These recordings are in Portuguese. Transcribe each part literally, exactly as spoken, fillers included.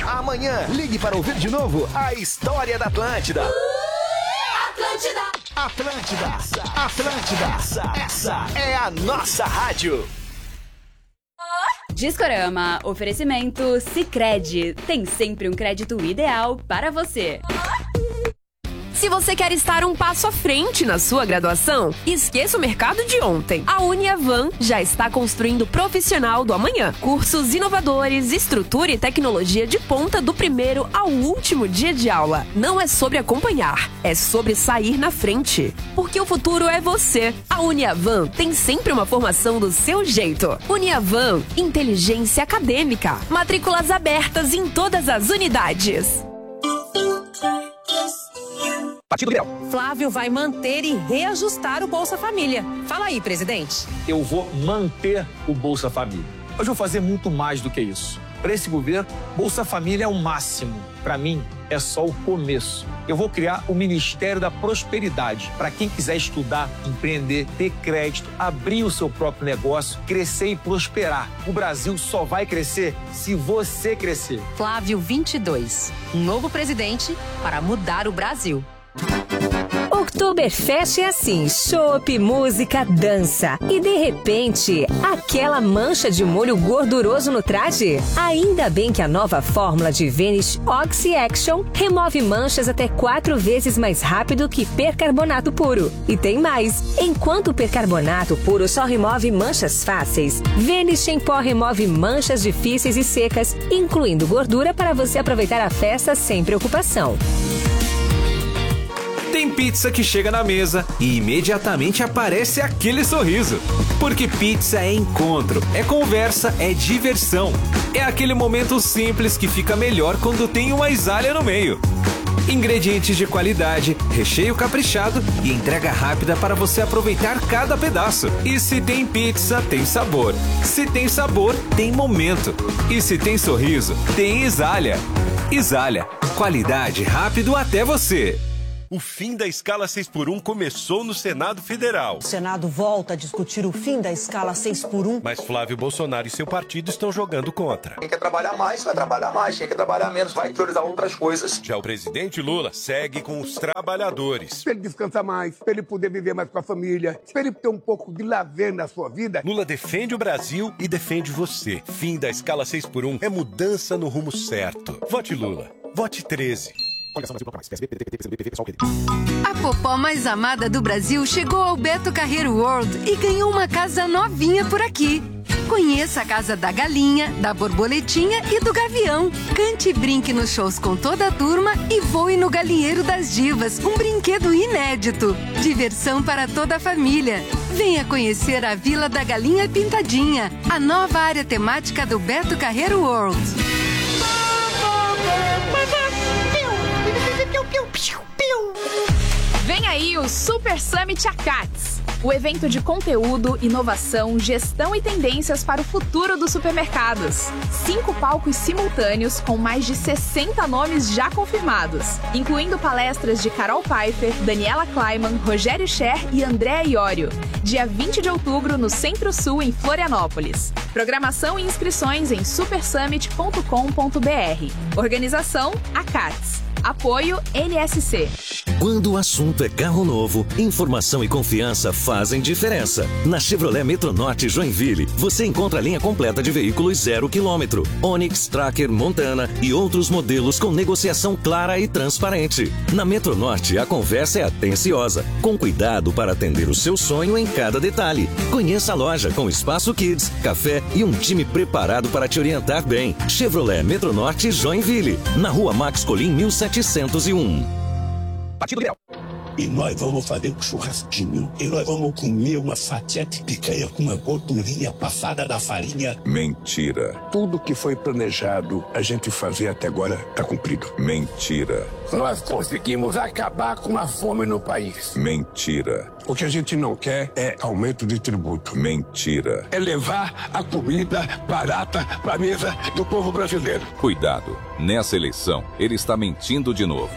Amanhã, ligue para ouvir de novo a história da Atlântida. Atlântida. Atlântida. Atlântida. Essa, essa é a nossa rádio. Discorama, oferecimento Sicredi. Tem sempre um crédito ideal para você. Se você quer estar um passo à frente na sua graduação, esqueça o mercado de ontem. A Uniavan já está construindo o profissional do amanhã. Cursos inovadores, estrutura e tecnologia de ponta do primeiro ao último dia de aula. Não é sobre acompanhar, é sobre sair na frente. Porque o futuro é você. A Uniavan tem sempre uma formação do seu jeito. Uniavan, inteligência acadêmica. Matrículas abertas em todas as unidades. Partido Liberal. Flávio vai manter e reajustar o Bolsa Família. Fala aí, presidente. Eu vou manter o Bolsa Família. Mas vou fazer muito mais do que isso. Para esse governo, Bolsa Família é o máximo. Para mim, é só o começo. Eu vou criar o Ministério da Prosperidade para quem quiser estudar, empreender, ter crédito, abrir o seu próprio negócio, crescer e prosperar. O Brasil só vai crescer se você crescer. Flávio vinte e dois. Um novo presidente para mudar o Brasil. Oktoberfest é assim, chopp, música, dança. E de repente, aquela mancha de molho gorduroso no traje? Ainda bem que a nova fórmula de Vanish Oxy Action remove manchas até quatro vezes mais rápido que percarbonato puro. E tem mais, enquanto o percarbonato puro só remove manchas fáceis, Vanish em pó remove manchas difíceis e secas, incluindo gordura para você aproveitar a festa sem preocupação. Tem pizza que chega na mesa e imediatamente aparece aquele sorriso. Porque pizza é encontro, é conversa, é diversão. É aquele momento simples que fica melhor quando tem uma Isália no meio. Ingredientes de qualidade, recheio caprichado e entrega rápida para você aproveitar cada pedaço. E se tem pizza, tem sabor. Se tem sabor, tem momento. E se tem sorriso, tem Isália. Isália, qualidade rápido até você. O fim da escala seis por um começou no Senado Federal. O Senado volta a discutir o fim da escala seis por um. Mas Flávio Bolsonaro e seu partido estão jogando contra. Quem quer trabalhar mais, vai trabalhar mais. Quem quer trabalhar menos, vai priorizar outras coisas. Já o presidente Lula segue com os trabalhadores. Para ele descansar mais, para ele poder viver mais com a família, para ele ter um pouco de lazer na sua vida. Lula defende o Brasil e defende você. Fim da escala seis por um é mudança no rumo certo. Vote Lula. Vote treze. A popó mais amada do Brasil chegou ao Beto Carreiro World e ganhou uma casa novinha por aqui. Conheça a casa da galinha, da borboletinha e do gavião. Cante e brinque nos shows com toda a turma e voe no galinheiro das divas, um brinquedo inédito. Diversão para toda a família. Venha conhecer a Vila da Galinha Pintadinha, a nova área temática do Beto Carreiro World. Vem aí o Super Summit Acats, o evento de conteúdo, inovação, gestão e tendências para o futuro dos supermercados. Cinco palcos simultâneos com mais de sessenta nomes já confirmados, incluindo palestras de Carol Pfeiffer, Daniela Kleiman, Rogério Scher e Andréa Iorio. Dia vinte de outubro no Centro-Sul, em Florianópolis. Programação e inscrições em super summit ponto com ponto b r. Organização Acats. Apoio N S C. Quando o assunto é carro novo, informação e confiança fazem diferença. Na Chevrolet Metronorte Joinville, você encontra a linha completa de veículos zero quilômetro, Onix, Tracker, Montana e outros modelos com negociação clara e transparente. Na Metronorte, a conversa é atenciosa, com cuidado para atender o seu sonho em cada detalhe. Conheça a loja com espaço kids, café e um time preparado para te orientar bem. Chevrolet Metronorte Joinville, na Rua Max Colim mil setecentos e um. Partido Liberal. E nós vamos fazer um churrasquinho. E nós vamos comer uma fatia de picanha com uma gordurinha passada da farinha. Mentira. Tudo que foi planejado a gente fazer até agora está cumprido. Mentira. Nós conseguimos acabar com a fome no país. Mentira. O que a gente não quer é aumento de tributo. Mentira. É levar a comida barata para a mesa do povo brasileiro. Cuidado. Nessa eleição, ele está mentindo de novo.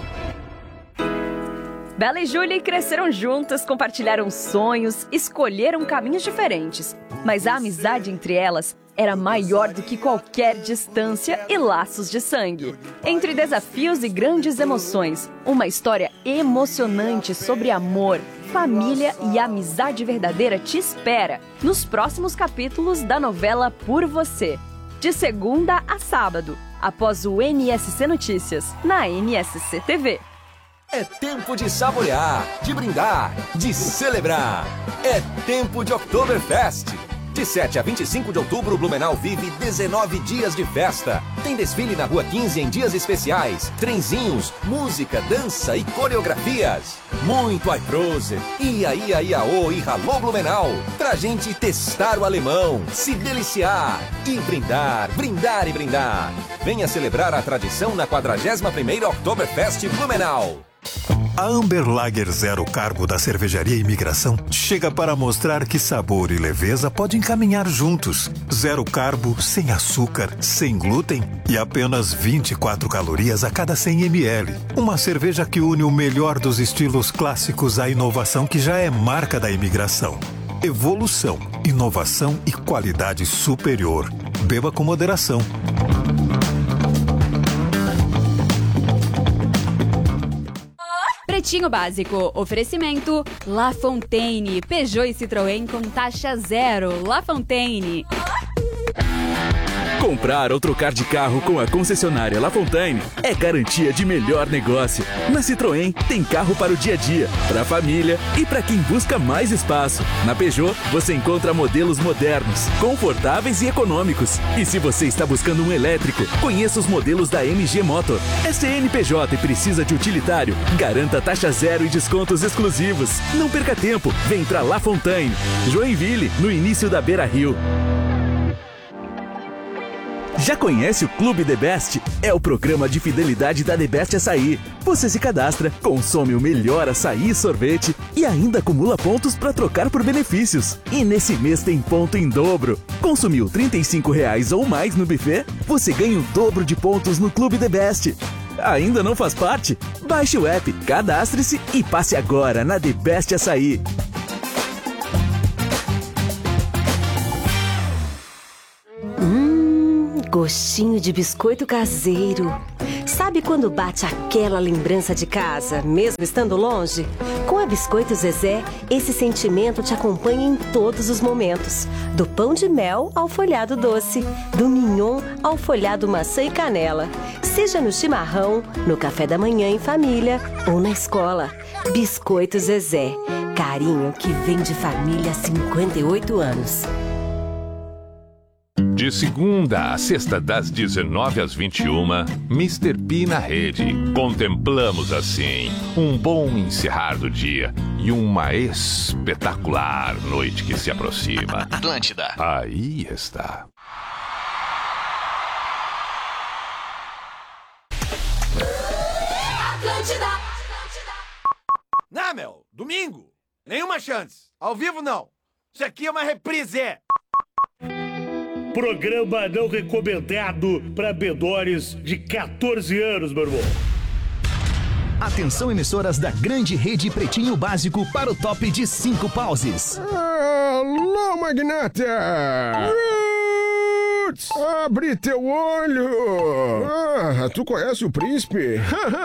Bela e Julie cresceram juntas, compartilharam sonhos, escolheram caminhos diferentes. Mas a amizade entre elas era maior do que qualquer distância e laços de sangue. Entre desafios e grandes emoções, uma história emocionante sobre amor, família e amizade verdadeira te espera nos próximos capítulos da novela Por Você. De segunda a sábado, após o N S C Notícias, na N S C T V. É tempo de saborear, de brindar, de celebrar. É tempo de Oktoberfest. De sete a vinte e cinco de outubro, Blumenau vive dezenove dias de festa. Tem desfile na Rua quinze em dias especiais, trenzinhos, música, dança e coreografias. Muito Aiprose, Ia Ia Iaô e Ralô Blumenau. Pra gente testar o alemão, se deliciar e brindar, brindar e brindar. Venha celebrar a tradição na quadragésima primeira Oktoberfest Blumenau. A Amber Lager Zero Carbo da Cervejaria Imigração chega para mostrar que sabor e leveza podem caminhar juntos. Zero carbo, sem açúcar, sem glúten e apenas vinte e quatro calorias a cada cem mililitros. Uma cerveja que une o melhor dos estilos clássicos à inovação que já é marca da imigração. Evolução, inovação e qualidade superior. Beba com moderação. Pretinho Básico, oferecimento La Fontaine, Peugeot e Citroën com taxa zero. La Fontaine. Comprar ou trocar de carro com a concessionária La Fontaine é garantia de melhor negócio. Na Citroën tem carro para o dia a dia, para a família e para quem busca mais espaço. Na Peugeot você encontra modelos modernos, confortáveis e econômicos. E se você está buscando um elétrico, conheça os modelos da M G Motor. É C N P J e precisa de utilitário? Garanta taxa zero e descontos exclusivos. Não perca tempo, vem para La Fontaine. Joinville, no início da Beira Rio. Já conhece o Clube The Best? É o programa de fidelidade da The Best Açaí. Você se cadastra, consome o melhor açaí e sorvete e ainda acumula pontos para trocar por benefícios. E nesse mês tem ponto em dobro. Consumiu trinta e cinco reais ou mais no buffet? Você ganha o dobro de pontos no Clube The Best. Ainda não faz parte? Baixe o app, cadastre-se e passe agora na The Best Açaí. Gostinho de biscoito caseiro. Sabe quando bate aquela lembrança de casa, mesmo estando longe? Com a Biscoito Zezé, esse sentimento te acompanha em todos os momentos. Do pão de mel ao folhado doce, do mignon ao folhado maçã e canela. Seja no chimarrão, no café da manhã em família ou na escola. Biscoito Zezé. Carinho que vem de família há cinquenta e oito anos. De segunda a sexta, das dezenove às vinte e uma, mister P na rede. Contemplamos assim um bom encerrar do dia e uma espetacular noite que se aproxima. Atlântida. Aí está. Atlântida. Não, meu, domingo. Nenhuma chance. Ao vivo, não. Isso aqui é uma reprise. Programa não recomendado para menores de quatorze anos, meu irmão. Atenção, emissoras da grande rede Pretinho Básico para o top de cinco pauses. Alô, magnata! Roots! Abre teu olho! Ah, tu conhece o príncipe?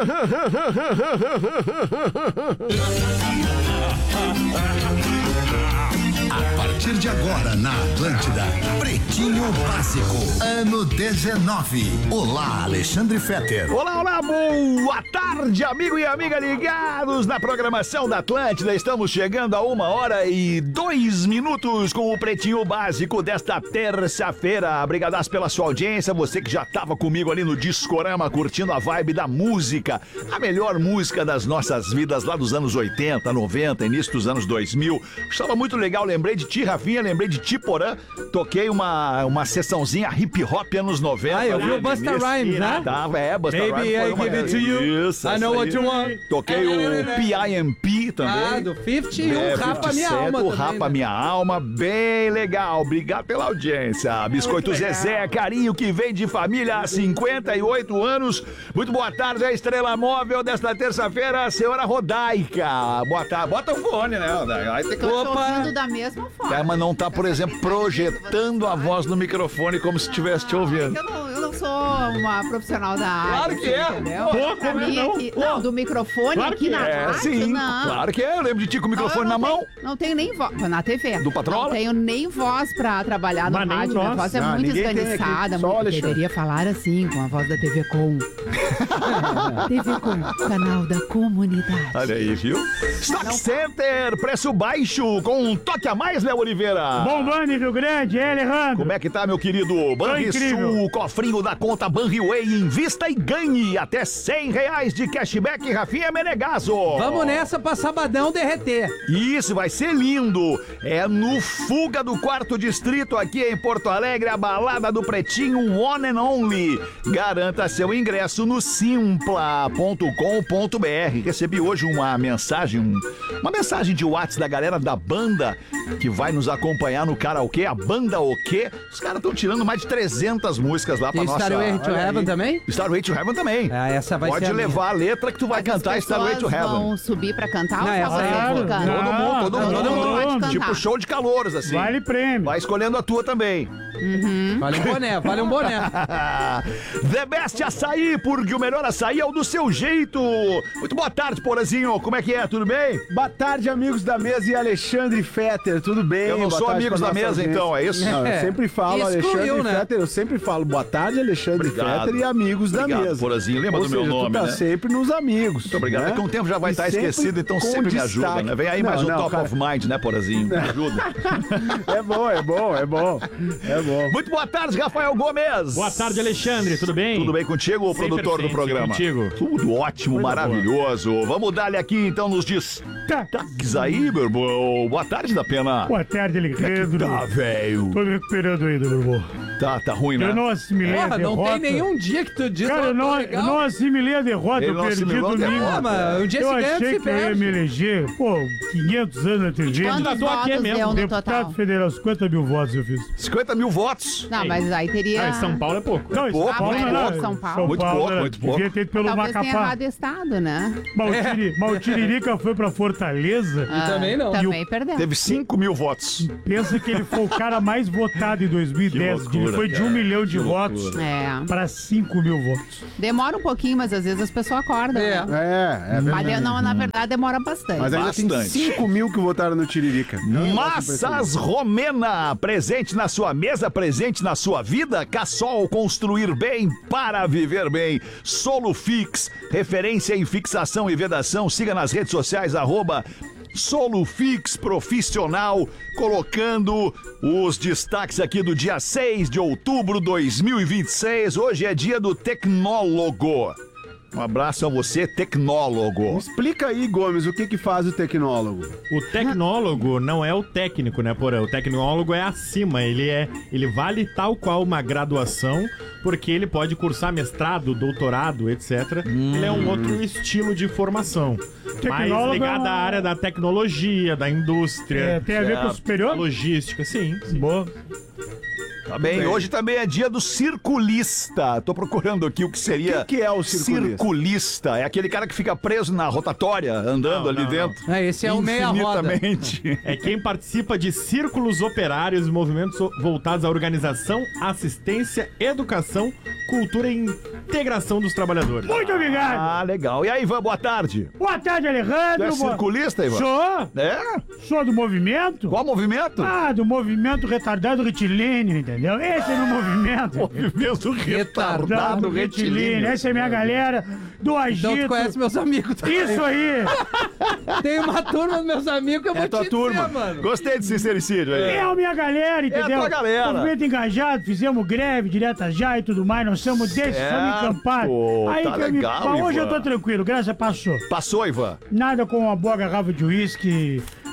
A partir de agora na Atlântida, Pretinho Básico, ano dezenove. Olá, Alexandre Fetter. Olá, olá, boa tarde, amigo e amiga ligados na programação da Atlântida. Estamos chegando a uma hora e dois minutos com o Pretinho Básico desta terça-feira. Obrigadas pela sua audiência, você que já estava comigo ali no Discorama, curtindo a vibe da música, a melhor música das nossas vidas lá dos anos oitenta, noventa, início dos anos dois mil. Estava muito legal, lembrei de ti, Rafinha, lembrei de ti, Porã. Toquei uma, uma sessãozinha hip hop anos noventa. Ah, eu vi o Busta Rhymes, né? Tava, é, Busta Maybe Rhymes. I give it to you. Isso, I know what you want. Toquei o P I M P também. Ah, do cinquenta e um, É, Rapa cinquenta e Minha sete, Alma o também, Rapa né? Minha Alma, bem legal. Obrigado pela audiência. Biscoito Zezé, carinho que vem de família há cinquenta e oito anos. Muito boa tarde, a estrela móvel desta terça-feira, a senhora Rodaica. Boa tarde. Bota o fone, né, Rodaica? Aí tem que... Tô ouvindo da mesma forma. É, mas não tá, por exemplo, projetando a voz no microfone como se estivesse te ouvindo. Eu não, eu não sou uma profissional da área. Claro que é. Entendeu? Pô, Pra como mim não? aqui- não, do microfone Claro aqui que na é, rádio, sim. não. Claro que é. Eu lembro de ti com o microfone Não, na eu não mão. tenho- Não tenho nem voz. Na T V. Do Patrola? Não tenho nem voz pra trabalhar no Mas nem rádio. nós. Minha voz é Ah, muito ninguém tem aqui, esganiçada. só o Muito... Alexandre. Deveria falar assim, com a voz da T V Com. T V Com, canal da comunidade. Olha aí, viu? Stock Center, preço baixo, com um toque a mais, Léo Oliveira. Bombando em Rio Grande, é, Alejandro? Como é que tá, meu querido? Banrisul, cofrinho da conta Banriway, invista e ganhe até cem reais de cashback, Rafinha Menegaso. Vamos nessa pra sabadão derreter. Isso, vai ser lindo. É no Fuga do Quarto Distrito, aqui em Porto Alegre, a balada do Pretinho One and Only. Garanta seu ingresso no simpla ponto com ponto b r. Recebi hoje uma mensagem, um- uma mensagem de WhatsApp da galera da banda que vai nos acompanhar no karaokê, a banda O Quê? Os caras estão tirando mais de trezentas músicas lá pra E nossa... Starway to Olha aí. Heaven também? Starway to Heaven também. Ah, essa vai Pode ser a levar a letra que tu vai cantar As Starway to pessoas Heaven. vão subir pra cantar Não, ou essa só aí você eu vou. ficando? Todo mundo, todo Não, mundo. todo mundo pode cantar. Tipo show de calouros, assim. Vale prêmio. Vai escolhendo a tua também. Uhum. Vale um boné, vale um boné. The Best Açaí, porque o melhor açaí é o do seu jeito. Muito boa tarde, Porazinho. Como é que é? Tudo bem? Boa tarde, amigos da mesa e Alexandre Fetter. Tudo bem? Eu não Boa sou tarde amigos pra da nossa mesa, audiência. então, é isso? Não, eu É. sempre falo Excluiu, Alexandre né? Fetter, eu sempre falo boa tarde, Alexandre Obrigado. Fetter e amigos Obrigado, da mesa. Porazinho. Lembra Ou do meu seja, nome, tu tá né? sempre nos amigos. Muito obrigado. né? É que um tempo já vai E estar sempre esquecido, então com sempre me ajuda, destaque. né? Vem aí mais Não, um não, top cara. of mind, né, Porazinho? Me ajuda. É bom, é bom, é bom. É bom. Muito boa tarde, Rafael Gomes. Boa tarde, Alexandre. Tudo bem? Tudo bem contigo, o Cem por produtor do cento, programa? contigo. Tudo ótimo, Coisa maravilhoso. Vamos dar-lhe aqui, então, nos destaques aí, meu irmão. Boa tarde, da Pena. Boa tarde, Alejandro. Tá, velho. Tô me recuperando ainda, meu irmão. Tá, tá ruim, né? Eu não assimilei a Porra, não derrota. tem nenhum dia que tu diz Cara, "Ó, eu tô não, legal". eu não assimilei a derrota, Ele eu não perdi assimilou a domingo. derrota. Ah, mas um dia eu se ganha, achei se que eu ia perde. me eleger, pô, quinhentos anos na T V. Quantos tô aqui votos mesmo, deu no Deputado total? federal, cinquenta mil votos eu fiz. cinquenta mil votos. Não, mas aí teria... Ah, em São Paulo é pouco. Não, pouco, São Paulo muito não, pouco. São Paulo. Muito pouco, era- muito pouco. Devia ter ido pelo Talvez tenha Macapá. errado estado, né? Mas o Tiri- mas o Tiririca foi pra Fortaleza. Ah, também não. Também perdeu. Teve cinco mil votos. Pensa que ele foi o cara mais votado em dois mil e dez. loucura, Ele foi de cara. um milhão de Que votos loucura. É. para cinco mil votos. Demora um pouquinho, mas às vezes as pessoas acordam. É. Né? É, é Mas verdade. de- não, na verdade demora bastante. Mas ainda Bastante. tem cinco mil que votaram no Tiririca. Massas Romena, presente na sua mesa, presente na sua vida. Cassol, construir bem para viver bem. Solufix, referência em fixação e vedação. Siga nas redes sociais, arroba Solufix Profissional, colocando os destaques aqui do dia seis de outubro de dois mil e vinte e seis. Hoje é dia do tecnólogo. Um abraço a você, tecnólogo. Explica aí, Gomes, o que que faz o tecnólogo? O tecnólogo não é o técnico, né, Porã? O tecnólogo é acima, ele é, ele vale tal qual uma graduação, porque ele pode cursar mestrado, doutorado, etcétera. Ele é um outro estilo de formação, mais Tecnólogo ligado é à uma- área da tecnologia, da indústria. É, tem a ver com o certo, superior? da logística, sim. sim. Boa. Tá bem, hoje também é dia do circulista. Tô procurando aqui o que seria. O que que é o circulista? Circulista. É aquele cara que fica preso na rotatória, andando Não, ali não, dentro. É, esse é o meia-roda. Infinitamente. É quem participa de círculos operários e movimentos voltados à organização, assistência, educação, cultura e integração dos trabalhadores. Muito obrigado. Ah, legal. E aí, Ivan, boa tarde. Boa tarde, Alejandro. Tu é Boa- circulista, Ivan? Sou. É? Sou do movimento. Qual movimento? Ah, do movimento retardado retilíneo, entendeu? Esse é meu movimento. Movimento retardado retilíneo. retilíneo. Essa é minha galera do agito. Então tu conhece meus amigos também. Isso aí. Tem uma turma dos meus amigos que eu vou É tua te turma. dizer, mano. Gostei de sincericídio aí. É a minha galera, entendeu? tua galera. Movimento engajado, fizemos greve, direta já e tudo mais. Nós somos desses, Certo. somos encampados. Aí Tá que eu me... legal, Mas hoje Ivan. eu tô tranquilo, graça passou. Passou, Ivan. Nada com uma boa garrafa de uísque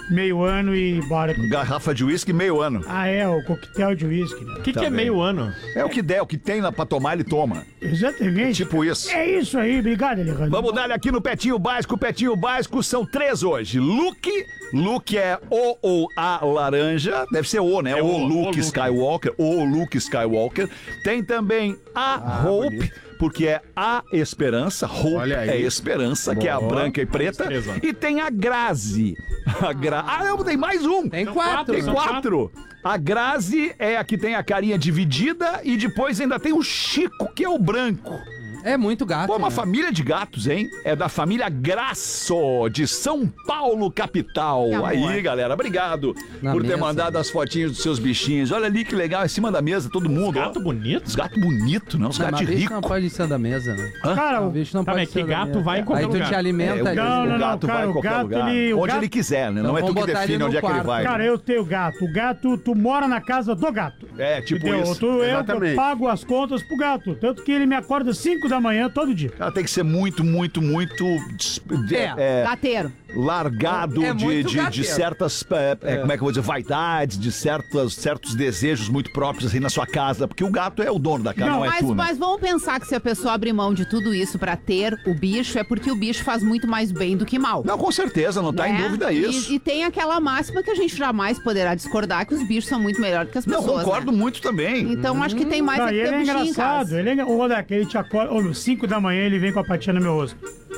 meio ano e bora. Garrafa de uísque, meio ano. Ah, é, o coquetel de uísque. Né? O que, Tá que é bem. meio ano? É o que der, o que tem lá pra tomar, ele toma. Exatamente. Tipo isso. É isso aí, obrigado, Alejandro. Vamos dar aqui no Petinho Básico. Petinho Básico são três hoje. Luke, Luke é o ou a laranja. Deve ser o, né? É o, o, Luke o Luke. Skywalker. O Luke Skywalker. Tem também a Ah, Hope, bonito. porque é a esperança. Hope Olha aí. é esperança, que é a Boa. branca e preta. Três, ó. E tem a Grazi. A Gra... Ah, não, tem mais um. Tem São quatro. Tem são quatro. A Grazi é a que tem a carinha dividida e depois ainda tem o Chico, que é o branco. É muito gato. Pô, uma né? família de gatos, hein? É da família Graço, de São Paulo, capital. Que amor. Aí, galera, obrigado Na por ter mesa. mandado as fotinhas dos seus bichinhos. Olha ali que legal, em cima da mesa, todo mundo. Gato ó. bonito? Os gatos bonitos, né? Os Não, gatos mas bicho ricos. não pode ir cima da mesa, né? Cara, O o... bicho não Tá, pode mas ir que em cima da gato mesa. vai em qualquer Aí tu lugar. te É, alimenta. o, ali. Não, o não, gato cara, vai em o qualquer gato, lugar. ele- o onde gato- ele quiser, né? Não, Não, é tu vamos que botar define ele no onde é que ele quarto. vai. Cara, eu tenho gato. O gato, tu mora na casa do gato. É, tipo Entendeu? isso. Tu, eu, eu Exatamente. pago as contas pro gato. Tanto que ele me acorda cinco da manhã todo dia. Cara, tem que ser muito, muito, muito des- de- É. é, Gateiro. largado É de, muito de, de gateiro. certas, é, é, como é que eu vou dizer, vaidades, de certas, certos desejos muito próprios assim na sua casa, porque o gato é o dono da casa, não, Não, é mas, tu, né? mas vamos pensar que se a pessoa abrir mão de tudo isso pra ter o bicho, é porque o bicho faz muito mais bem do que mal. Não, com certeza, não tá em né? dúvida isso. E, e tem aquela máxima que a gente jamais poderá discordar, que os bichos são muito melhores que as Não, pessoas. concordo né? muito também. Então acho que tem mais Não, é e que ele ter é bichinho em engraçado. casa. Ele é... Ô, Rodak, ele te acorda... Ô, cinco da manhã ele vem com a patinha no meu rosto.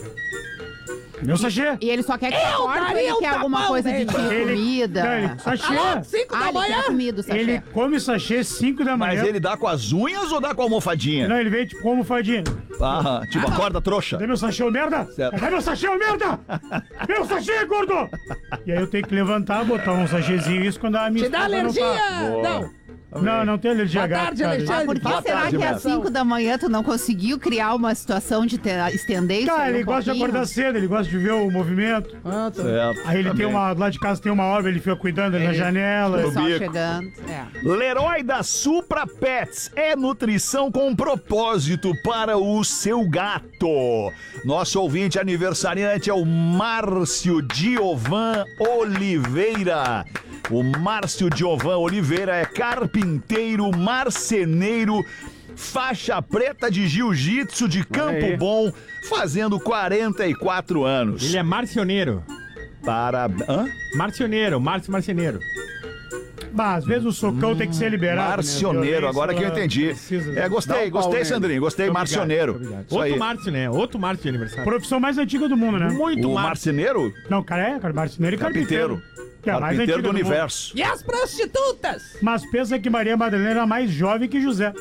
Meu sachê. E ele só quer que tu acorde, ele quer alguma coisa de ti, Ele- comida. Não, ele- sachê. Ah, Cinco ah, da ele manhã? quer comida, o sachê. Ele come sachê cinco da manhã. Mas ele dá com as unhas ou dá com a almofadinha? Não, ele vem tipo como fadinha. Ah, tipo, acorda, trouxa. Cadê meu sachê, ô merda? Certo. Cadê meu sachê, ô merda? Meu sachê, gordo! E aí eu tenho que levantar, botar um sachêzinho, isso quando a minha Te dá esposa alergia? Não, tá. Não. Não, não tem alergia a Boa gato, tarde, cara. Alexandre. Ah, por que Boa será tarde, que às Beto. cinco da manhã tu não conseguiu criar uma situação de ter, estender isso Cara, aí um ele gosta de pouquinho? acordar cedo, ele gosta de ver o movimento. Ah, tá. Certo, Aí ele tá tem bem. uma. Lá de casa tem uma obra, ele fica cuidando ali na Ele- janela. O pessoal bico. chegando. É. Leroy da Supra Pets é nutrição com propósito para o seu gato. Nosso ouvinte aniversariante é o Márcio Diovan Oliveira. O Márcio Diovan Oliveira é carpinteiro, marceneiro, faixa preta de jiu-jitsu de Campo aí. Bom, fazendo quarenta e quatro anos. Ele é marcioneiro. Para... Hã? Marcioneiro, Márcio Marceneiro. Bah, às vezes o socão tem que ser liberado. né? Marcioneiro, Violência, agora que eu ela entendi. precisa- É, gostei, Dá um pau gostei, nele. Sandrinho, gostei, Obrigado, marcioneiro. obrigado. Isso Outro aí. Márcio, né? Outro Márcio de aniversário. Profissão mais antiga do mundo, né? Muito O Márcio. marceneiro? Não, cara, é, cara, marceneiro e carpinteiro. Carpinteiro. Que é a mais Carpinteiro antiga do mundo. universo. E as prostitutas? Mas pensa que Maria Madalena era mais jovem que José.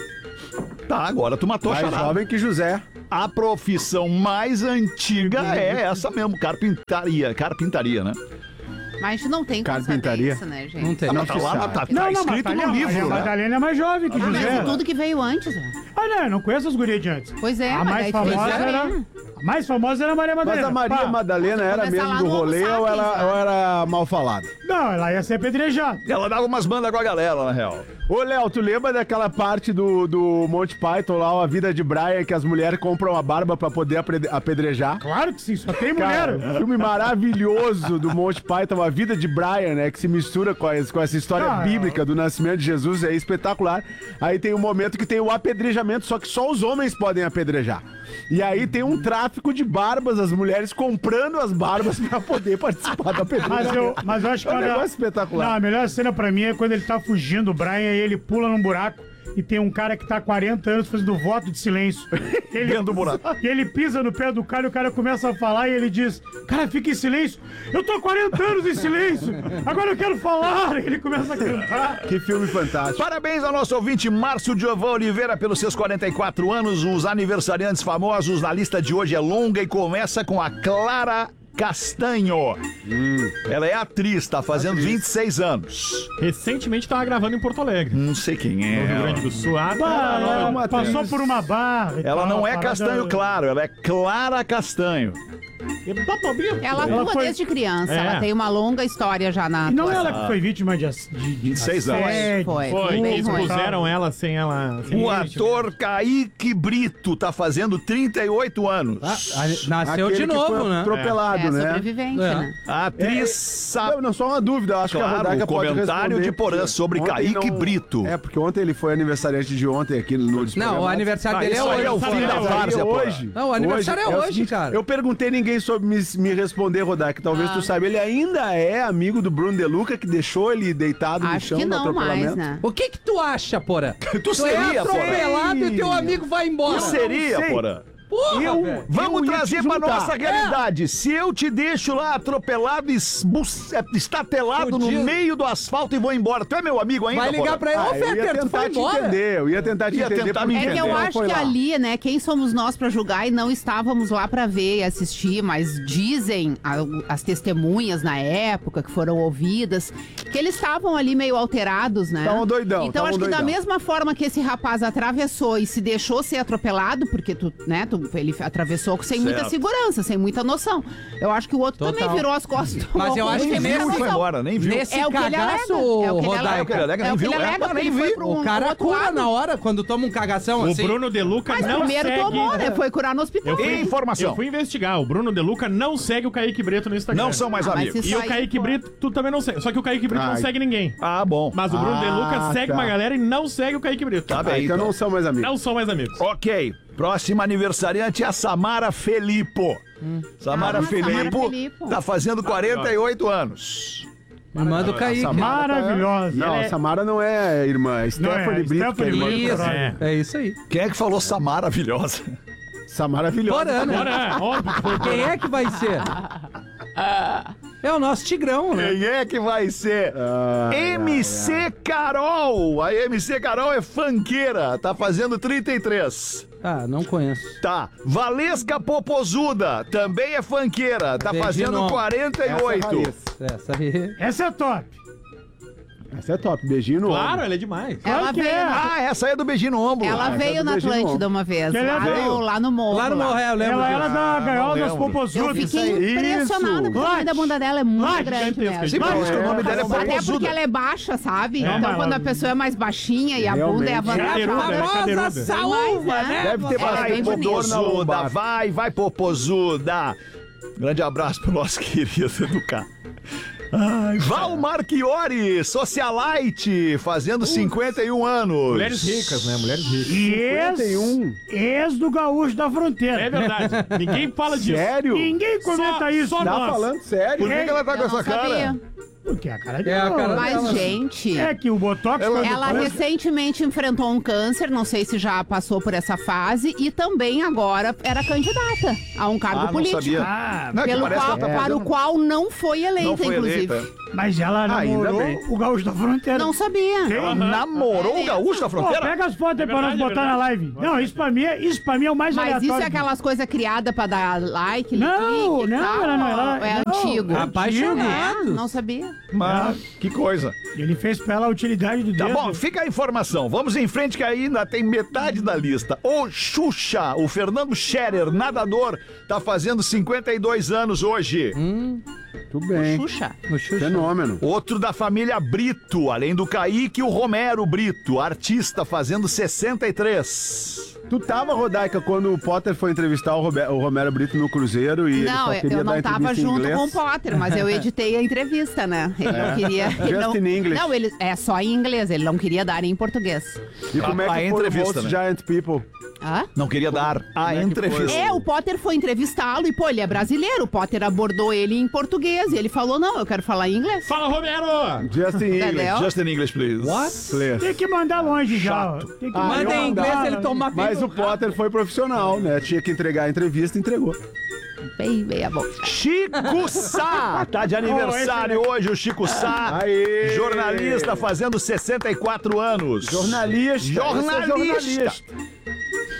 Tá, agora tu matou a Mais charada. jovem que José. A profissão mais antiga é essa mesmo, carpintaria. Carpintaria, né? Mas a gente não tem como saber Carpintaria. isso, né, gente? Não tem. Ah, Não mas tá se lá, sabe. mas tá, tá Não, não, escrito mas no a livro, Maria né? Madalena é mais jovem que Ah, mas José. e tudo que veio antes, ó. Ah, não, eu não conheço as gurias de antes. Pois é, a mas mais daí famosa fez era. bem. A mais famosa era a Maria Mas Madalena. a Maria Pá. Madalena era começar mesmo lá do no rolê Homo ou era, sapiens, né? ou era mal falada? Não, ela ia ser apedrejada. Ela dava umas bandas com a galera, na real. Ô, Léo, tu lembra daquela parte do, do Monty Python lá, A Vida de Brian, que as mulheres compram a barba pra poder apre- apedrejar? Claro que sim, só tem Cara, mulher. um filme maravilhoso do Monty Python, A Vida de Brian, né? Que se mistura com, as- com essa história Ah, bíblica do nascimento de Jesus, é espetacular. Aí tem um momento que tem o apedrejamento, só que só os homens podem apedrejar. E aí tem um tráfico de barbas, as mulheres comprando as barbas pra poder participar do apedrejamento. Mas eu, mas eu acho que É um quando- negócio espetacular. Não, a melhor cena pra mim é quando ele tá fugindo, o Brian, e ele pula num buraco e tem um cara que tá há quarenta anos fazendo voto de silêncio. Ele, Dentro do buraco. E ele pisa no pé do cara e o cara começa a falar e ele diz: cara, fica em silêncio. Eu tô há quarenta anos em silêncio. Agora eu quero falar. E ele começa a cantar. Que filme fantástico. Parabéns ao nosso ouvinte Márcio Diovan Oliveira pelos seus quarenta e quatro anos. Os aniversariantes famosos na lista de hoje é longa e começa com a Clara Castanho. Ela é atriz, tá fazendo vinte e seis anos. Recentemente tava gravando em Porto Alegre. Não sei quem No Rio é. Grande do Sul. Ah, Bah, tá, ela não, passou por uma barra. e Ela tal, não uma é parada- Castanho Claro, ela é Clara Castanho. Ela Ela atua foi- desde criança. É. Ela tem uma longa história já na E não atuação. ela que foi vítima de, ass- de, de seis anos. assédio. Foi, Foi, foi que bem ruim. expuseram ela sem ela... sem O limite, ator Kaique Brito tá fazendo trinta e oito anos. Ah, a- nasceu Aquele de que novo, foi né? atropelado, É, né? sobrevivente, É. né? A atriz sabe. Não, não, só uma dúvida, eu acho que a Claro, Rodaica o pode comentário responder, de Porã porque sobre ontem Kaique Brito. É, porque ontem ele foi aniversariante de ontem aqui no Não, o Desprogramados. aniversário Ah, dele é isso aí hoje. é o fim da Mas aí várzea, porra. hoje. Não, o aniversário é o hoje, seguinte, cara. Eu perguntei, ninguém soube me, me responder, Rodaica. Talvez Ah. tu saiba. Ele ainda é amigo do Bruno De Luca, que deixou ele deitado no Acho chão que no não atropelamento. mais, né? O que que tu acha, Porã? Tu seria, é Porã? atropelado e teu amigo vai embora. Tu seria, sei. Porã? Porra, Eu, velho. vamos eu ia trazer te pra juntar. nossa realidade. Se eu te deixo lá atropelado, esbus- é, estatelado no Fudido. meio do asfalto e vou embora, tu é meu amigo ainda, Vai ligar Porã? pra ele. Ô, Ah, eu ia Fetter, tu tentar foi te embora. entender, eu ia tentar te Ia entender. tentar por me que É que eu entender. não acho foi que lá. ali, né, quem somos nós pra julgar e não estávamos lá pra ver e assistir, mas dizem a- as testemunhas na época que foram ouvidas que eles estavam ali meio alterados, né? Tavam doidão, Então tavam acho que da doidão. mesma forma que esse rapaz atravessou e se deixou ser atropelado, porque tu, né, tu, ele atravessou sem muita Certo. segurança, sem muita noção. Eu acho que o outro Total. também virou as costas. Mas eu acho Nem que viu e nesse, foi embora, nem viu. nesse É o que ele cagaço, alega. É o que ele Rodaica, alega. É o que ele alega, É nem o que viu. ele É, alega, mas porque nem ele foi vi. pro um o cara outro cura lado. na hora quando toma um cagação O assim. Bruno De Luca Mas não primeiro segue... tomou, né? Foi curar no hospital. Informação. Eu fui investigar. O Bruno De Luca não segue o Kaique Brito no Instagram. Não são mais Ah, mas amigos. isso E o aí, Kaique pô. Brito, tu também não segue. Só que o Kaique Brito não Ai. segue ninguém. Ah, bom. Mas o Bruno De Ah, Luca segue tá. uma galera e não segue o Kaique Brito. Tá Ah, bem, então então. não são mais amigos. Não são mais amigos. Ok. Próxima aniversariante é a Samara Felipo. Samara Ah, Felipo Samara Felipo. tá fazendo quarenta e oito anos. Me manda o Kaique. Maravilhosa. Não, Ela a é- Samara não é irmã, é Stephanie é, Brito, que é Stephanie irmã. Brito. Isso, É. é isso aí. Quem é que falou essa maravilhosa? Samara maravilhosa. Porã, né? Agora, óbvio que foi o Quem é que vai ser? É o nosso Tigrão, né? Quem é que vai ser? M C Carol. A M C Carol é funkeira, tá fazendo trinta e três. Ah, não conheço. Tá. Valesca Popozuda, também é funkeira, tá Beijinho fazendo no- quarenta e Essa é oito. raiz. Essa aí. Essa é top. Essa é top, beijinho no Claro, ombro. ela é demais. Ela Claro que veio, é. na, Ah, essa aí é do beijinho no ombro. ela Ah, veio do na beijinho no Atlântida ombro. uma vez, Que ela lá veio? no, lá no morro. Lá no lá. Morro, eu lembro. Ela era disso. da Gaiola não das lembro. Eu Popozudas. fiquei Isso. impressionada porque o tamanho da bunda dela é muito Lá, grande gigantesca, mesmo. Sim, por isso que o nome dela é Até porque Popozuda. ela é baixa, sabe? É, então mas quando ela- a pessoa é mais baixinha e a bunda é Realmente. Cadeiruda, avantajada. né? Cadeiruda. Famosa saúva, Mas, né? Deve ter É, Vai, bem bonito. Popozuda, lombar. vai, vai, Popozuda. Grande abraço pro nosso querido Educar. Ai, Val Marchiori, socialite, fazendo cinquenta e um anos. Mulheres ricas, né? Mulheres ricas. E ex, cinquenta e um. ex do Gaúcho da Fronteira. É verdade. Ninguém fala disso. Sério? Ninguém comenta Só- isso. só Tá nós. falando sério? Por que, que ela tá com Eu não essa cara? sabia. Porque é a cara É a dela. cara Mas, dela. gente... É que o Botox... quando Ela começa- recentemente enfrentou um câncer, não sei se já passou por essa fase, e também agora era candidata a um cargo Ah, não político. sabia. Ah, Não, é que Pelo parece qual, que ela tá para o fazendo- qual não foi eleita, Não foi inclusive. eleita. mas ela Ainda namorou bem. o Gaúcho da Fronteira. Não sabia. Quem? Namorou o gaúcho da Pô, fronteira? pega as fotos aí É pra nós verdade, é botar na verdade. live. Não, isso pra mim é, isso pra mim é o mais Mas aleatório. isso é aquelas coisas criadas pra dar like, Não, clique e não, tal, ela não, ela- ou é não, antigo. é Apaixonados. É, não sabia. Mas, que coisa. Ele fez pra ela a utilidade do Tá dedo. bom, fica a informação. Vamos em frente que ainda tem metade da lista. O Xuxa, o Fernando Scherer, nadador, tá fazendo cinquenta e dois anos hoje. Tudo bem. Xuxa. O Xuxa. Fenômeno. Outro da família Brito, além do Kaique, o Romero Brito, artista, fazendo sessenta e três. Tu tava, Rodaica, quando o Potter foi entrevistar o, Robe- o Romero Brito no Cruzeiro e ele Não, só eu queria eu dar não tava entrevista em junto inglês? com o Potter, mas eu editei a entrevista, né? Ele não queria. Ele Just não, in English. Não, ele é só em inglês, ele não queria dar em português. E como é A que foi o entrevista, Most né? Giant People? Hã? Não queria dar a Como é que entrevista. foi? É, o Potter foi entrevistá-lo e, pô, ele é brasileiro. O Potter abordou ele em português e ele falou: não, eu quero falar em inglês. Fala, Romero! Just in English. Entendeu? Just in English, please. Please. Tem que mandar longe já. ó. Tem que Ah, mandar Manda em inglês ele tomar Mas o Potter foi profissional, né? Tinha que entregar a entrevista, entregou. Bem, bem a boca. Chico Sá, tá de aniversário hoje o Chico Sá, Aê! jornalista fazendo sessenta e quatro anos. Jornalista. Jornalista. esse é jornalista.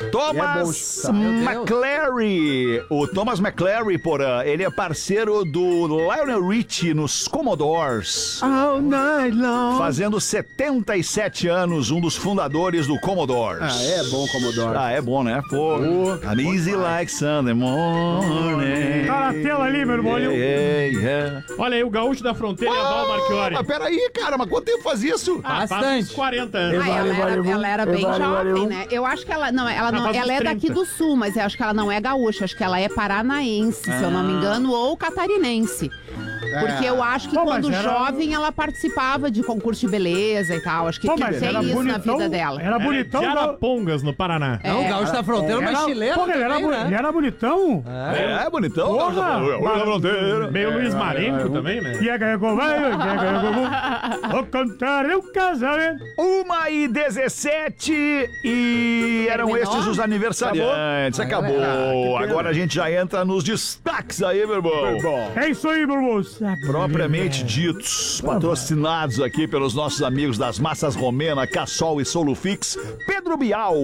Thomas É bom, tá. McClary. O Thomas McClary, porra, ele é parceiro do Lionel Richie nos Commodores. All night long. Fazendo setenta e sete anos, um dos fundadores do Commodores. Ah, é bom, Commodore. Ah, é bom, né? Pô, I'm easy like Sunday morning. Tá na tela ali, meu irmão. Yeah, yeah, yeah. Olha aí, o gaúcho da fronteira, a Val Marchiori. Mas peraí, cara, mas quanto tempo faz isso? Ah, faz uns quarenta anos. Ah, ela, era, ela era bem Vale, jovem, vale. né? Eu acho que ela não, ela, não, faz ela uns é trinta. daqui do sul, mas eu acho que ela não é gaúcha, acho que ela é paranaense, se eu não me engano, ou catarinense. Porque eu acho que Pô, quando mas era- jovem ela participava de concurso de beleza e tal. Acho que Pô, tem mas tem era isso bonitão, na vida dela. Era bonitão. de gal- Arapongas, no Paraná. Não, o gaúcho da fronteira, mas Era- chileno Pô, ele era, também, bu- né? ele era bonitão. É, é bonitão. Porra! Gaúcho da fronteira. Meio Luiz Marenco também, né? E a ganha com vai, e a ganha com vou cantar um casamento. Uma e dezessete e eram Terminou? estes os aniversariantes. Acabou. Ah, que Agora a gente já entra nos destaques aí, meu irmão. É isso aí, meu irmão. Propriamente ditos, patrocinados aqui pelos nossos amigos das Massas Romena, Cassol e Solufix, Pedro Bial.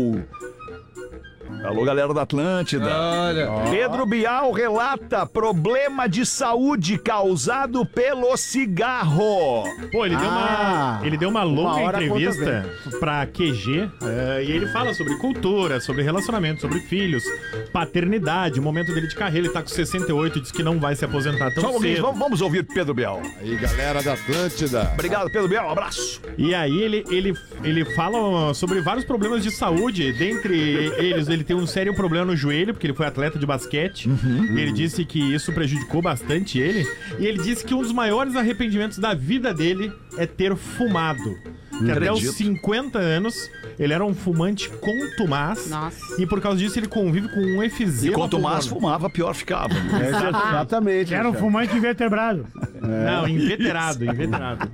Alô, galera da Atlântida. Olha. Pedro Bial relata problema de saúde causado pelo cigarro. Pô, ele, deu, Ah, uma, ele deu uma uma longa hora a entrevista pra Q G eh, e ele fala sobre cultura, sobre relacionamento, sobre filhos, paternidade, o momento dele de carreira. Ele tá com sessenta e oito, diz que não vai se aposentar tão Só um pouquinho, cedo. vamos, vamos ouvir Pedro Bial. Aí, galera da Atlântida. Obrigado, Pedro Bial, um abraço. E aí ele, ele, ele fala sobre vários problemas de saúde. Dentre eles, ele tem um sério problema no joelho, porque ele foi atleta de basquete. Ele disse que isso prejudicou bastante ele. E ele disse que um dos maiores arrependimentos da vida dele é ter fumado. Que até os Acredito. cinquenta anos, ele era um fumante contumaz. Nossa. E por causa disso, ele convive com um E efizema. quanto mais pulmonar. fumava, pior ficava. É, exatamente. Era um cara. fumante invertebrado. Não, inveterado, inveterado.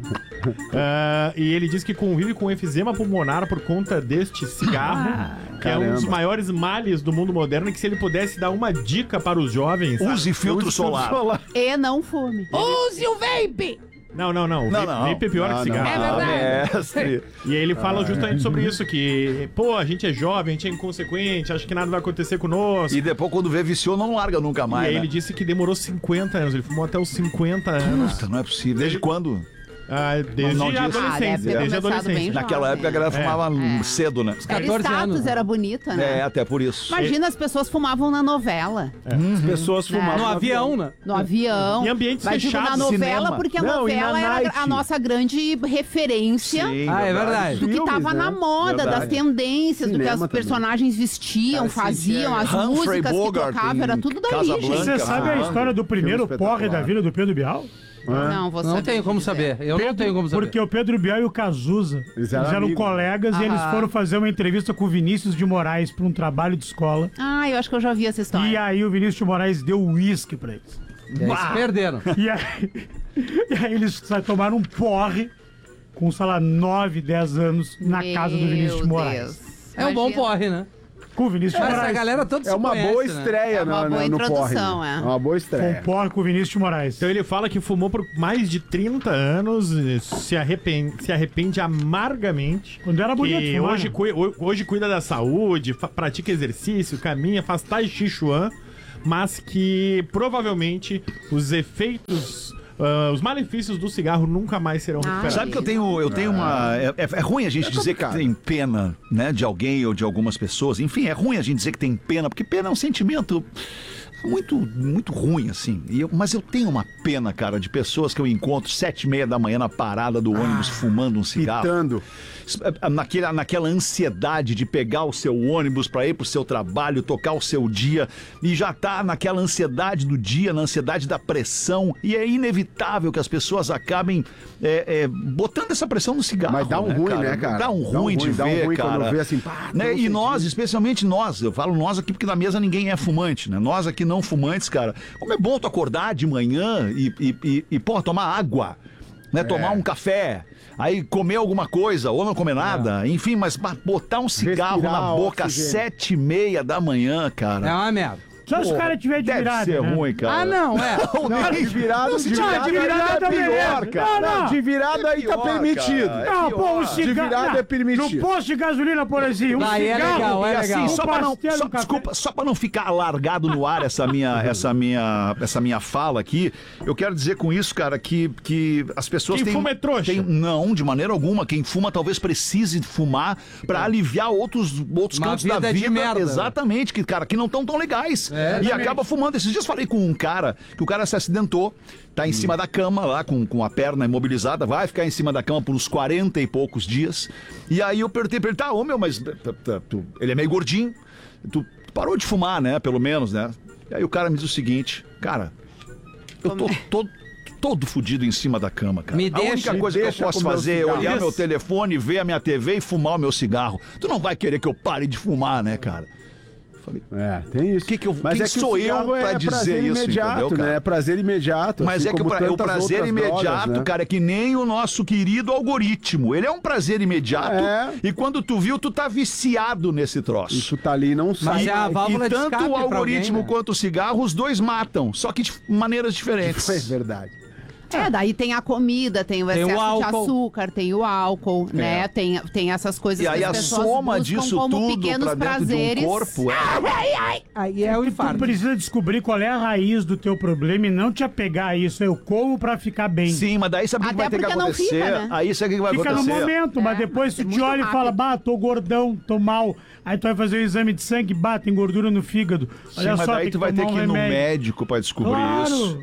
Ah, e ele diz que convive com efizema pulmonar por conta deste cigarro, que é um dos caramba. maiores males do mundo moderno, e que se ele pudesse dar uma dica para os jovens... Use filtro solar. E não fume. Use o vape! Não, não, não. Não, Vape- não. Vape é pior Não, que cigarro. É verdade. Mestre. E aí ele fala justamente sobre isso, que, pô, a gente é jovem, a gente é inconsequente, acha que nada vai acontecer conosco. E depois, quando vê, viciou, não larga nunca E mais. aí né? ele disse que demorou cinquenta anos, ele fumou até os cinquenta anos. Puta, não é possível. Desde quando? Ah, desde Não, não a disse. Ah, adolescência, deve ter desde a começado adolescência. bem Naquela época a galera fumava É. cedo, né? Era catorze status, anos. era bonita, É, né? até por isso. Imagina, as pessoas fumavam na novela, As pessoas fumavam. No avião, né? no avião. Em ambientes Mas digo na fechados, novela, cinema. porque a Não, e na novela era night. a nossa grande referência Sim, Ah, é verdade. do que Filmes, tava né? na moda, Verdade. das tendências, do que Cinema as também. personagens vestiam, Cara, faziam, as Humphrey músicas que Bogart tocavam, em era tudo daí, Casablanca. gente. Você sabe a Ah, história do primeiro filme porre da espetacular. vida do Pedro Bial? Não, você Não tenho como saber. Eu não tenho como saber. Porque o Pedro Bial e o Cazuza Eles eles eram eram, amigos. colegas e eles Ah. foram fazer uma entrevista com o Vinícius de Moraes para um trabalho de escola. Ah, eu acho que eu já vi essa história. E aí o Vinícius de Moraes deu uísque pra eles. E aí se perderam. E aí, e aí eles sa- tomaram um porre com, sei lá, nove, dez anos na Meu casa do Vinícius de Moraes. Deus. É um bom Imagina. porre, né? Com o Vinícius de Essa Moraes. galera toda É se uma conhece, boa né? estreia É uma no, boa no, no porre. introdução, né? é. É uma boa Com estreia. um porre com o Vinícius de Moraes. Então ele fala que fumou por mais de trinta anos, e se arrepende, se arrepende amargamente. Quando era bonito que fumar, hoje, né? cui- ho- hoje cuida da saúde, fa- pratica exercício, caminha, faz Tai Chi Chuan, mas que provavelmente os efeitos, ah, os malefícios do cigarro nunca mais serão recuperados. Sabe que eu tenho, eu tenho uma. É, é- é ruim a gente dizer que tem pena, né, de alguém ou de algumas pessoas. Enfim, é ruim a gente dizer que tem pena, porque pena é um sentimento muito, muito ruim, assim. E eu- mas eu tenho uma pena, cara, de pessoas que eu encontro sete e meia da manhã na parada do ônibus fumando um cigarro. Pitando. Naquela, naquela ansiedade de pegar o seu ônibus para ir pro seu trabalho, tocar o seu dia, e já tá naquela ansiedade do dia, na ansiedade da pressão, e é inevitável que as pessoas acabem é, é, botando essa pressão no cigarro. Mas dá um ruim, né, cara? Dá um Dá um ruim de ruim, dá um ver, ruim cara. quando vê assim, pá, né? tô E nós, sentindo. especialmente nós, eu falo nós aqui porque na mesa ninguém é fumante, né? Nós aqui não fumantes, cara. Como é bom tu acordar de manhã e, e, e, e pô, tomar água, né? Tomar um café, aí comer alguma coisa ou não comer nada, enfim, mas ba- botar um cigarro Respirar na boca às oxigênio. sete e meia da manhã, cara. É uma merda. Só se o cara tiver de Deve virada. ser né? ruim, cara. Ah, não, é. Não, de virada, Não, de se virada, tiver de virada é pior, beleza. cara. Não, não. De virada aí tá pior, permitido. cara. É Não, pior. pô, o De cigarro. virada não, é permitido. No posto de gasolina, por exemplo, um Aí é cigarro. legal, é E legal. assim, só Um pra não, pastel, só, um café. desculpa, só pra não ficar largado no ar essa minha, essa minha, essa minha fala aqui, eu quero dizer com isso, cara, que, que as pessoas Quem têm... fuma é trouxa. têm- não, de maneira alguma. Quem fuma talvez precise fumar pra aliviar outros, outros Uma cantos da vida de vida. merda. Exatamente, que, cara, que não estão tão legais. É, e acaba fumando. Esses dias falei com um cara, que o cara se acidentou, tá em cima da cama lá, com, com a perna imobilizada, vai ficar em cima da cama por uns quarenta e poucos dias. E aí eu perguntei pra ele, tá, ô meu, mas tá, tá, tu- ele é meio gordinho, tu parou de fumar, né, pelo menos, né? E aí o cara me diz o seguinte, cara, eu tô todo, todo fudido em cima da cama, cara. Me a deixa, única me coisa que eu deixa posso comer o fazer é cigarro. olhar Isso. meu telefone, ver a minha T V e fumar o meu cigarro. Tu não vai querer que eu pare de fumar, né, cara? Falei, É, tem isso. Que que eu- Mas quem é que sou o eu cigarro pra é dizer prazer isso, imediato, entendeu, cara? né? É prazer imediato. Mas assim é que o, como pra- o tantas prazer outras imediato, drogas, né? cara, é que nem o nosso querido algoritmo. Ele é um prazer imediato É. e quando tu viu, tu tá viciado nesse troço. E tu tá ali e não sai. Mas é a válvula E de tanto escape o pra algoritmo alguém, né? quanto o cigarro, os dois matam, só que de maneiras diferentes. É verdade. É, daí tem a comida, tem o Tem o excesso de álcool. açúcar, tem o álcool, né? Tem, tem essas coisas E aí que a as pessoas soma buscam disso como tudo pequenos pra dentro prazeres. de um corpo é... Aí é o Tu infarto. precisa descobrir qual é a raiz do teu problema e não te apegar a isso. Eu como pra ficar bem. Sim, mas daí sabe o que Até vai ter que porque não acontecer? fica, né? Aí sabe o que vai Fica no acontecer? momento, mas É, depois tu é te muito olha e fala, rápido. bah, tô gordão, tô mal. Aí tu vai fazer o exame de sangue, bah, tem gordura no fígado. Sim, Olha mas só, daí tem tu vai ter tomar que um ir no remédio. médico pra descobrir Claro. isso.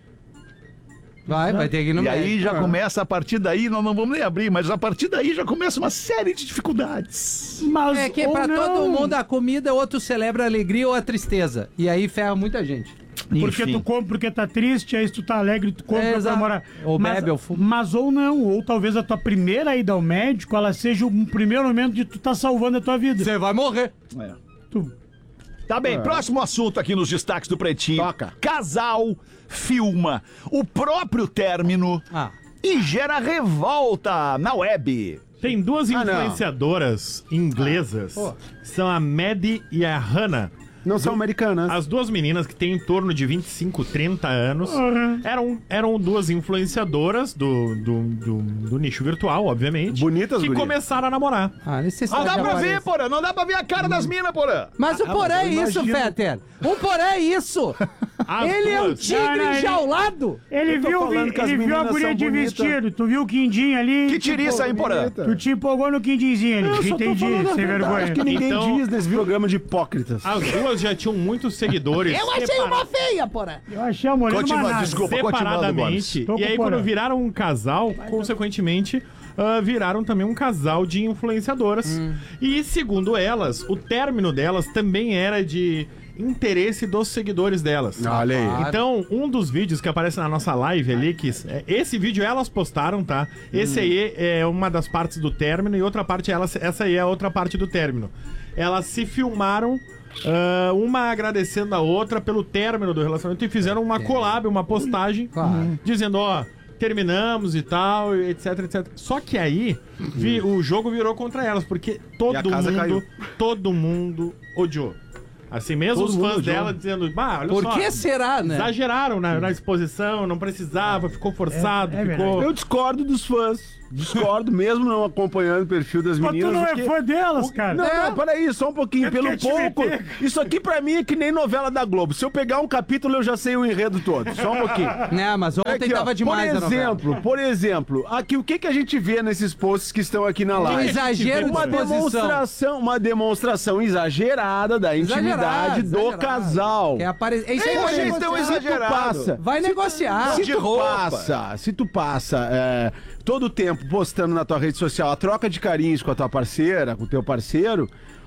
Vai, vai ter que ir no E aí médico. já começa, a partir daí, nós não vamos nem abrir, mas a partir daí já começa uma série de dificuldades. Mas, É que ou pra não. todo mundo a comida, outro celebra a alegria ou a tristeza. E aí ferra muita gente. Porque Enfim. tu come porque tá triste, aí se tu tá alegre, tu come É, pra exato. comemorar. Ou mas, bebe, ou fuma. Mas ou não, ou talvez a tua primeira ida ao médico, ela seja o primeiro momento de tu tá salvando a tua vida. Você vai morrer. É. Tu... Tá bem, próximo assunto aqui nos destaques do Pretinho. Toca. Casal filma o próprio término Ah. e gera revolta na web. Tem duas Ah, não. influenciadoras inglesas, pô. que são a Maddie e a Hannah. Não são americanas. As duas meninas que têm em torno de vinte e cinco, trinta anos Uhum. eram, eram duas influenciadoras do, do, do, do nicho virtual, obviamente. Bonitas, que guria. começaram a namorar. Ah, necessidade Não dá de pra ver, aparência. porra, não dá pra ver a cara das minas, porra. Mas o porém é isso, imagino- Fetter. O porém é isso. As Ele é um duas. tigre Não, não, ele- enjaulado. Ele Eu tô viu, falando que as ele viu a meninas guria são de bonitas. vestido, tu viu o quindinho ali. Que tiriça, hein, porra? Tu te empolgou no quindinzinho ali. Eu só tô Entendi, falando a sem verdade vergonha. que ninguém Então- diz nesse programa de hipócritas. As duas já tinham muitos seguidores. Eu achei separa- uma feia, porra. Eu achei a mulher Continua, uma nada. desculpa. continuando, Boris. Separadamente. Tô E aí, com quando porã. viraram um casal, consequentemente, ah, viraram também um casal de influenciadoras. E, segundo elas, o término delas também era de interesse dos seguidores delas. Olha aí. Então, um dos vídeos que aparece na nossa live ali, que é- esse vídeo elas postaram, tá? Esse aí é uma das partes do término e outra parte, elas, essa aí é a outra parte do término. Elas se filmaram, ah, uma agradecendo a outra pelo término do relacionamento e fizeram uma collab, uma postagem, Claro. dizendo, ó, terminamos e tal, etc, etcétera. Só que aí, vi- o jogo virou contra elas, porque todo E a casa mundo, caiu. todo mundo odiou. Assim mesmo, Todo os mundo fãs odiou. dela dizendo, bah, olha Por só. que será, né? Exageraram na, na exposição, não precisava, ficou forçado, É- é ficou. Eu discordo dos fãs. Discordo, mesmo não acompanhando o perfil das Mas tu meninas. não é porque- fã delas, cara. Não, não, peraí, só um pouquinho. Eu Pelo quero te pouco. meter. Isso aqui pra mim é que nem novela da Globo. Se eu pegar um capítulo, eu já sei o enredo todo. Só um pouquinho. Né, mas ontem Aqui, ó, tava demais por a novela. exemplo, por exemplo, aqui o que, que a gente vê nesses posts que estão aqui na Um live? exagero de uma exposição. demonstração, uma demonstração exagerada da intimidade Exagerado, do exagerado. casal. É apare... é isso aí, Eu vai achei negociar. tão Se tu exagerado. passa, Vai negociar. se de tu roupa. passa, se tu passa é, todo o tempo postando na tua rede social a troca de carinhos com a tua parceira, com o teu parceiro,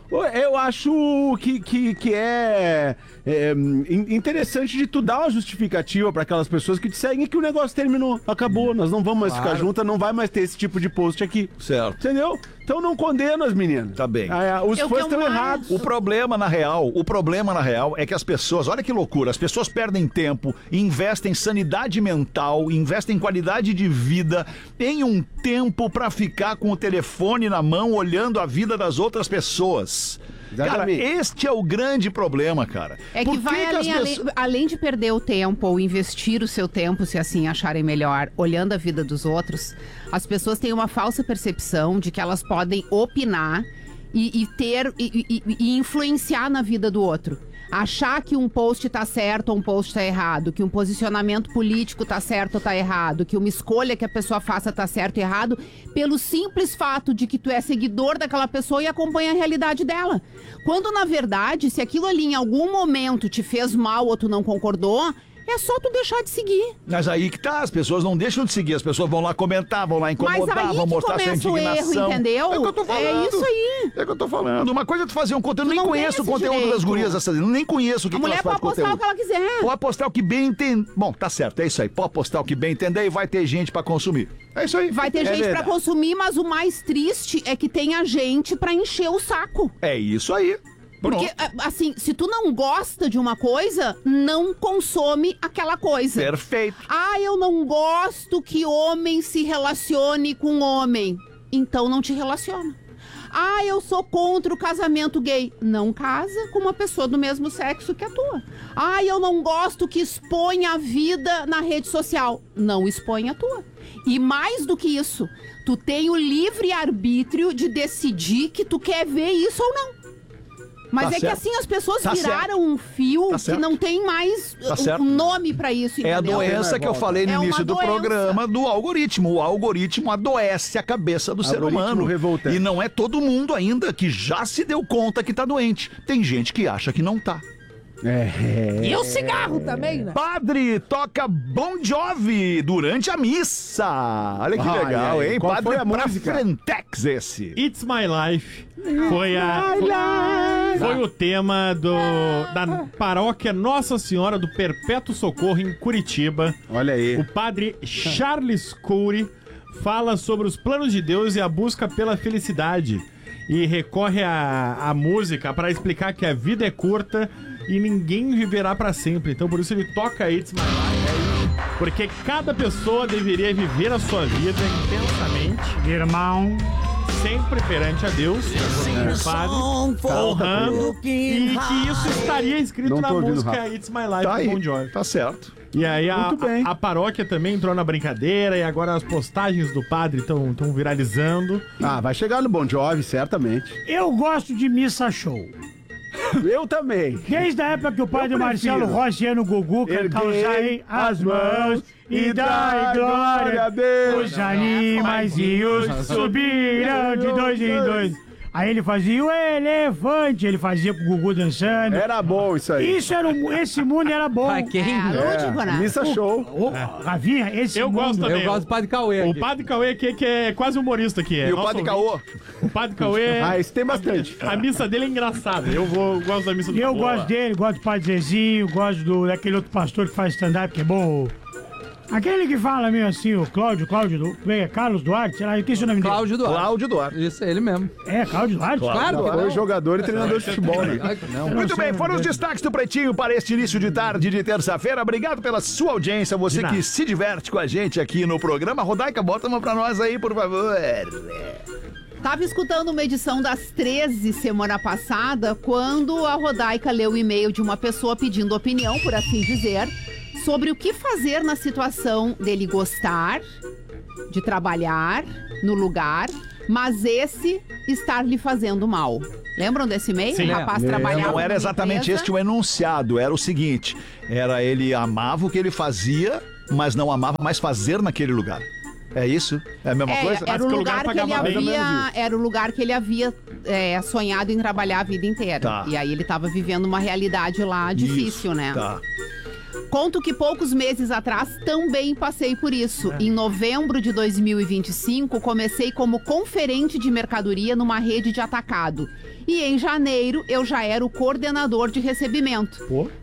eu acho que, que, que é, é, in- interessante de tu dar uma justificativa para aquelas pessoas que te seguem que o negócio terminou, acabou, nós não vamos mais Claro. ficar juntas, não vai mais ter esse tipo de post aqui. Certo. Entendeu? Então não condena as meninas. Tá bem. Ah, os Eu fãs que estão eu errados. O problema, na real, o problema, na real, é que as pessoas, olha que loucura, as pessoas perdem tempo, investem sanidade mental, investem qualidade de vida em um tempo pra ficar com o telefone na mão olhando a vida das outras pessoas. Cara, este é o grande problema, cara. É que Por vai que que além, as além, pessoas- além de perder o tempo ou investir o seu tempo, se assim acharem melhor, olhando a vida dos outros, as pessoas têm uma falsa percepção de que elas podem opinar e, e ter e, e- e influenciar na vida do outro. Achar que um post tá certo ou um post tá errado, que um posicionamento político tá certo ou tá errado, que uma escolha que a pessoa faça tá certo ou errado, pelo simples fato de que tu é seguidor daquela pessoa e acompanha a realidade dela. Quando, na verdade, se aquilo ali em algum momento te fez mal ou tu não concordou, é só tu deixar de seguir. Mas aí que tá, as pessoas não deixam de seguir, as pessoas vão lá comentar, vão lá incomodar, Mas aí vão que mostrar sua começa o indignação. erro, entendeu? É o que eu tô falando. É isso aí. É o que eu tô falando. Uma coisa é tu fazer um conteúdo, eu nem não tem conheço o esse conteúdo direito. das gurias, essas, eu nem conheço o que, A que mulher elas fazem pode postar conteúdo. o que ela quiser. Pode postar o que bem entender. Bom, tá certo, é isso aí. Pode postar o que bem entender e vai ter gente pra consumir. É isso aí. Vai ter É gente verdade. pra consumir, mas o mais triste é que tenha gente pra encher o saco. É isso aí. Porque, a- assim, se tu não gosta de uma coisa, não consome aquela coisa. Perfeito. Ah, eu não gosto que homem se relacione com homem. Então não te relaciona. Ah, eu sou contra o casamento gay. Não casa com uma pessoa do mesmo sexo que a tua. Ah, eu não gosto que exponha a vida na rede social. Não expõe a tua. E mais do que isso, tu tem o livre arbítrio de decidir que tu quer ver isso ou não. Mas Tá é certo. que assim as pessoas Tá viraram um fio Tá que certo. não tem mais Tá uh, certo. um nome pra isso, É a entendeu? doença que eu falei no É uma início do doença. programa do algoritmo. O algoritmo adoece a cabeça do ser Algoritmo humano. revoltante. E não é todo mundo ainda que já se deu conta que tá doente. Tem gente que acha que não tá. É. E o cigarro também, né? Padre toca Bon Jovi durante a missa. Olha que Ai, legal, ai, hein? qual Padre foi a pra música? Frentex esse. It's My Life foi a foi, foi o tema do da paróquia Nossa Senhora do Perpétuo Socorro em Curitiba. Olha aí. O padre Charles Cury fala sobre os planos de Deus e a busca pela felicidade e recorre à, à música para explicar que a vida é curta e ninguém viverá para sempre. Então por isso ele toca It's My Life, porque cada pessoa deveria viver a sua vida intensamente, irmão, sempre perante a Deus, como padre, honrando, e que isso estaria escrito Não na tô ouvindo, música Rafa. It's My Life Tá do aí, Bon Jovi. tá certo. E aí a, Muito bem. a, a paróquia também entrou na brincadeira e agora as postagens do padre estão viralizando. Ah, vai chegar no Bon Jovi, certamente. eu gosto de missa show. Eu também. Desde a época que o padre Eu prefiro. Marcelo Rossi ia no Gugu cantar os Erguei aí as mãos e dai glória glória a Deus. os animaizinhos subiram de dois em dois. Aí ele fazia o elefante, ele fazia com o Gugu dançando. Era bom isso aí. Isso era um, esse mundo era bom. Pra quem? É, lúdico, É, né? missa show. Ô, Ravinha, esse Eu mundo... gosto também. Eu gosto do Padre Cauê. O aqui. padre Cauê aqui, que é quase humorista aqui. É E o nosso Padre ouvinte. Caô? O padre Cauê... Ah, esse tem bastante. A missa dele é engraçada. Eu vou, gosto da missa do Eu Boa. gosto dele, gosto do Padre Zezinho, gosto do, daquele outro pastor que faz stand-up, que é bom. Aquele que fala meio assim, o Cláudio, Cláudio, do, como é, Carlos Duarte, sei lá, eu esqueci o nome dele. Cláudio Duarte. Cláudio Duarte. Isso, é ele mesmo. É, Cláudio Duarte? Claro, Já foi jogador e treinador de futebol, né? Não. Muito bem, foram os destaques do Pretinho para este início de tarde de terça-feira. Obrigado pela sua audiência, você De nada. que se diverte com a gente aqui no programa. Rodaica, bota uma pra nós aí, por favor. Tava escutando uma edição das treze semana passada, quando a Rodaica leu o e-mail de uma pessoa pedindo opinião, por assim dizer, sobre o que fazer na situação dele gostar de trabalhar no lugar, mas esse estar lhe fazendo mal. Lembram desse e-mail? Sim, o rapaz é. trabalhava Não era numa exatamente empresa. este o enunciado, era o seguinte: era ele amava o que ele fazia, mas não amava mais fazer naquele lugar. É isso? É a mesma É, coisa? era o lugar, que ele Mais ou menos havia, isso. era o lugar que ele havia é, sonhado em trabalhar a vida inteira. Tá. E aí ele estava vivendo uma realidade lá difícil, Isso, né? Tá. Conto que poucos meses atrás também passei por isso. É. Em novembro de dois mil e vinte e cinco, comecei como conferente de mercadoria numa rede de atacado. E em janeiro eu já era o coordenador de recebimento. Pô.